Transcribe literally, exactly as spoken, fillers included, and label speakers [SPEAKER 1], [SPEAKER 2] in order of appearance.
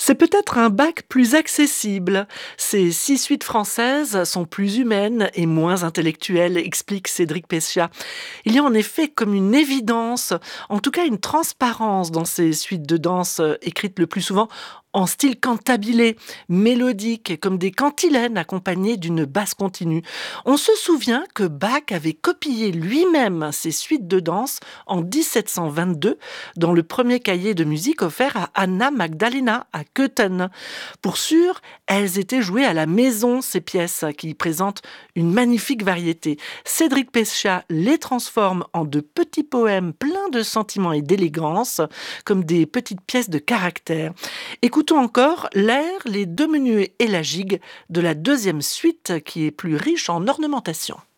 [SPEAKER 1] C'est peut-être un Bach plus accessible. Ces six suites françaises sont plus humaines et moins intellectuelles, explique Cédric Pescia. Il y a en effet comme une évidence, en tout cas une transparence dans ces suites de danse euh, écrites le plus souvent en style cantabilé, mélodique, comme des cantilènes accompagnées d'une basse continue. On se souvient que Bach avait copié lui-même ces suites de danse en dix-sept cent vingt-deux dans le premier cahier de musique offert à Anna Magdalena à Köthen. Pour sûr, elles étaient jouées à la maison, ces pièces qui présentent une magnifique variété. Cédric Pescia les transforme en de petits poèmes pleins de sentiments et d'élégance, comme des petites pièces de caractère. Écoutons encore l'air, les deux menuets et la gigue de la deuxième suite qui est plus riche en ornementation.